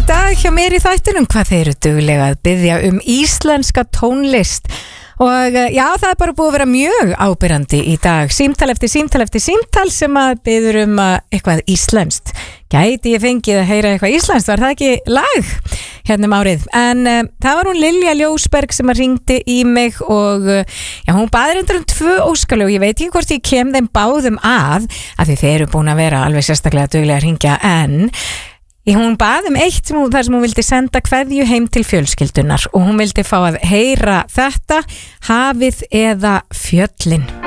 dag hjá mér í þættinum hvað þeir eru duglega að biðja íslenska tónlist og já, það bara búið að vera mjög ábyrrandi í dag. Símtal eftir símtal sem að biður eitthvað íslenskt. Gæti ég fengið að heyra eitthvað íslenskt, var það ekki lag hérna árið? En það var hún Lilja Ljósberg sem að ringdi í mig og já, hún baði reyndar 2 óskalög. Ég veit ekki hvort ég kem þeim báðum að því þeir eru búin að vera alveg sérstaklega duglega að ringja, en hún baði eitt þar sem hún vildi senda kveðju heim til fjölskyldunar og hún vildi fá að heyra þetta: Hafið eða fjöllin.